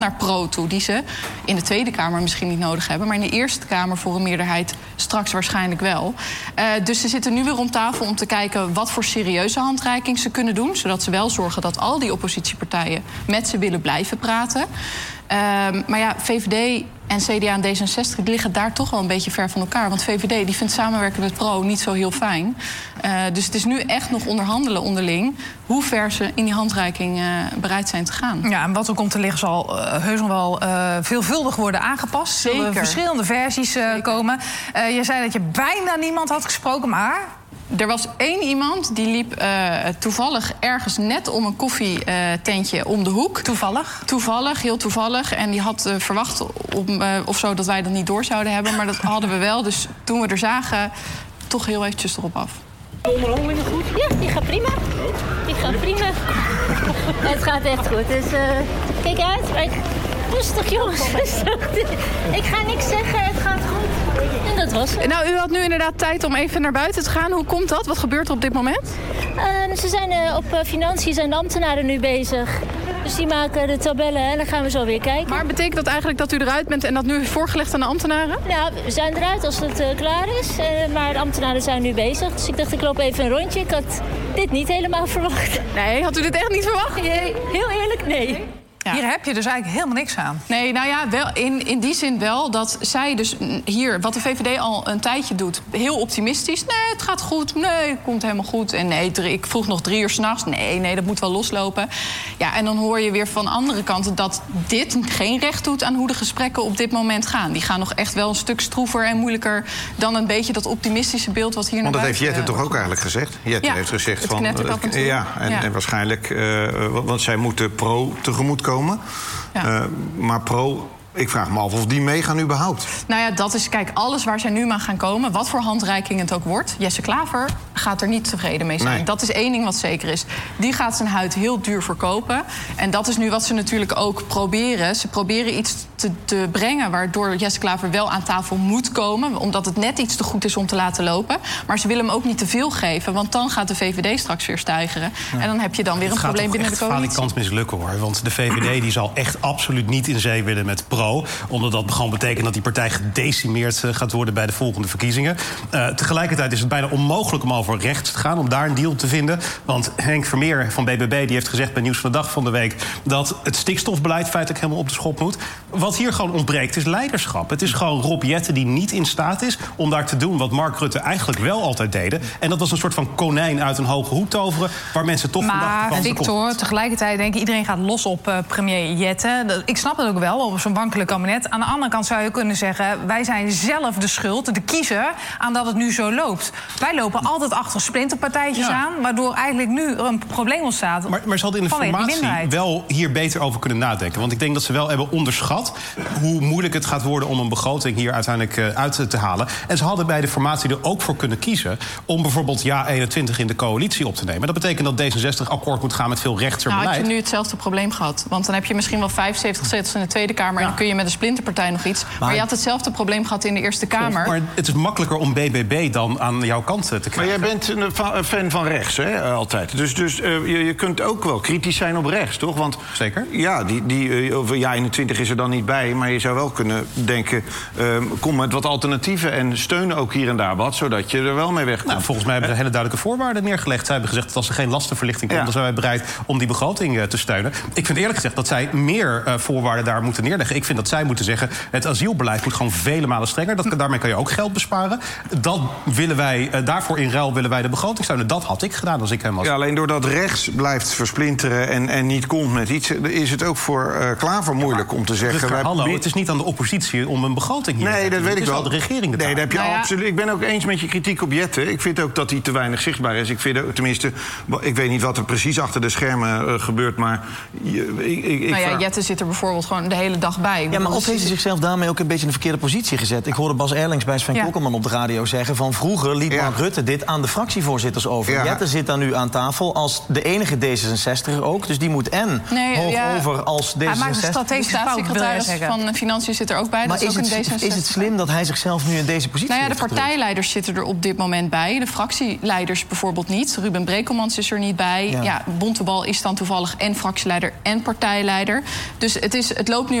naar Pro toe, die ze in de Tweede Kamer misschien niet nodig hebben, maar in de Eerste Kamer voor een meerderheid straks waarschijnlijk wel. Dus ze zitten nu weer om tafel om te kijken wat voor serieuze handreiking ze kunnen doen, zodat ze wel zorgen dat al die oppositiepartijen met ze willen blijven praten. Maar ja, VVD en CDA en D66 die liggen daar toch wel een beetje ver van elkaar. Want VVD die vindt samenwerken met Pro niet zo heel fijn. Dus het is nu echt nog onderhandelen onderling hoe ver ze in die handreiking bereid zijn te gaan. Ja, en wat er komt te liggen zal heus nog wel veelvuldig worden aangepast. Zeker. Er zullen verschillende versies komen. Je zei dat je bijna niemand had gesproken, maar... Er was één iemand die liep toevallig ergens net om een koffietentje om de hoek. Toevallig? Toevallig, heel toevallig. En die had verwacht of zo dat wij dat niet door zouden hebben. Maar dat hadden we wel. Dus toen we er zagen, toch heel eventjes erop af. Onderhandelingen goed? Ja, die gaat prima. Die gaat prima. Het gaat echt goed. Dus kijk uit. Rustig jongens, rustig. Ik ga niks zeggen, het gaat goed. En dat was het. Nou, u had nu inderdaad tijd om even naar buiten te gaan. Hoe komt dat? Wat gebeurt er op dit moment? Ze zijn op financiën zijn de ambtenaren nu bezig. Dus die maken de tabellen en dan gaan we zo weer kijken. Maar betekent dat eigenlijk dat u eruit bent en dat nu is voorgelegd aan de ambtenaren? Nou, we zijn eruit als het klaar is. Maar de ambtenaren zijn nu bezig. Dus ik dacht, ik loop even een rondje. Ik had dit niet helemaal verwacht. Nee, had u dit echt niet verwacht? Nee, heel eerlijk, nee. Ja. Hier heb je dus eigenlijk helemaal niks aan. Nee, nou ja, wel, in die zin wel dat zij dus hier, wat de VVD al een tijdje doet, heel optimistisch. Nee, het gaat goed. Nee, het komt helemaal goed. En nee, ik vroeg nog 3 uur 's nachts. Nee, dat moet wel loslopen. Ja, en dan hoor je weer van andere kanten dat dit geen recht doet aan hoe de gesprekken op dit moment gaan. Die gaan nog echt wel een stuk stroever en moeilijker dan een beetje dat optimistische beeld wat hier naar buiten... Want dat heeft Jette toch ook eigenlijk gezegd? Jette heeft gezegd van... En waarschijnlijk, want zij moeten Pro tegemoet komen. Maar Pro, ik vraag me af of die meegaan überhaupt. Nou ja, dat is, kijk, alles waar zij nu maar gaan komen, wat voor handreiking het ook wordt, Jesse Klaver gaat er niet tevreden mee zijn. Nee. Dat is één ding wat zeker is. Die gaat zijn huid heel duur verkopen. En dat is nu wat ze natuurlijk ook proberen. Ze proberen iets te brengen waardoor Jesse Klaver wel aan tafel moet komen, omdat het net iets te goed is om te laten lopen. Maar ze willen hem ook niet te veel geven, want dan gaat de VVD straks weer stijgeren. Ja. En dan heb je dan weer een probleem binnen de coalitie. Het gaat toch echt mislukken, hoor. Want de VVD die zal echt absoluut niet in zee willen met Pro, omdat dat gewoon betekent dat die partij gedecimeerd gaat worden bij de volgende verkiezingen. Tegelijkertijd is het bijna onmogelijk om over rechts te gaan, om daar een deal te vinden. Want Henk Vermeer van BBB die heeft gezegd bij Nieuws van de Dag van de week dat het stikstofbeleid feitelijk helemaal op de schop moet. Wat hier gewoon ontbreekt is leiderschap. Het is gewoon Rob Jetten die niet in staat is om daar te doen wat Mark Rutte eigenlijk wel altijd deden. En dat was een soort van konijn uit een hoge hoed toveren, waar mensen toch van dachten... Maar Victor, tegelijkertijd denk ik, iedereen gaat los op premier Jetten. Ik snap dat ook wel, op zo'n wankelijk kabinet. Aan de andere kant zou je kunnen zeggen, wij zijn zelf de schuld, de kiezer, aan dat het nu zo loopt. Wij lopen altijd achter splinterpartijtjes aan, waardoor eigenlijk nu een probleem ontstaat. Maar ze hadden in de formatie wel hier beter over kunnen nadenken. Want ik denk dat ze wel hebben onderschat hoe moeilijk het gaat worden om een begroting hier uiteindelijk uit te halen. En ze hadden bij de formatie er ook voor kunnen kiezen om bijvoorbeeld JA21 in de coalitie op te nemen. Dat betekent dat D66 akkoord moet gaan met veel rechtser beleid. Nou, had je nu hetzelfde probleem gehad. Want dan heb je misschien wel 75 zetels in de Tweede Kamer en dan kun je met een splinterpartij nog iets. Maar je had hetzelfde probleem gehad in de Eerste Kamer. Maar het is makkelijker om BBB dan aan jouw kant te krijgen. Maar jij bent een fan van rechts, hè, altijd. Dus je kunt ook wel kritisch zijn op rechts, toch? Want zeker? Ja, JA21 is er dan niet bij, maar je zou wel kunnen denken, kom met wat alternatieven en steun ook hier en daar wat, zodat je er wel mee wegkomt. Nou, volgens mij hebben ze hele duidelijke voorwaarden neergelegd. Zij hebben gezegd dat als er geen lastenverlichting komt, dan zijn wij bereid om die begroting te steunen. Ik vind eerlijk gezegd dat zij meer voorwaarden daar moeten neerleggen. Ik vind dat zij moeten zeggen, het asielbeleid moet gewoon vele malen strenger. Daarmee kan je ook geld besparen. Daarvoor in ruil willen wij de begroting steunen. Dat had ik gedaan als ik hem was. Ja, alleen doordat rechts blijft versplinteren en niet komt met iets, is het ook voor Klaver moeilijk om te zeggen. Hallo, het is niet aan de oppositie om een begroting hier te Nee, dat weet ik wel. Het is wel de regering. Nee, dat heb je absoluut. Ik ben ook eens met je kritiek op Jette. Ik vind ook dat hij te weinig zichtbaar is. Ik vind ook, tenminste, ik weet niet wat er precies achter de schermen gebeurt, maar Jette zit er bijvoorbeeld gewoon de hele dag bij. Ja, maar of heeft hij zichzelf daarmee ook een beetje in de verkeerde positie gezet? Ik hoorde Bas Erlings bij Sven Kokkelman op de radio zeggen van vroeger liet Mark Rutte dit aan de fractievoorzitters over. Ja. Jette zit daar nu aan tafel als de enige D66er ook. Dus die moet over als D66. Hij maakt een strategische fout, staatssecretaris van Financiën zit er ook bij. Maar dat is ook een D66. Is het slim dat hij zichzelf nu in deze positie heeft de partijleiders zitten er op dit moment bij. De fractieleiders bijvoorbeeld niet. Ruben Brekelmans is er niet bij. Bontebal is dan toevallig en fractieleider en partijleider. Dus het loopt nu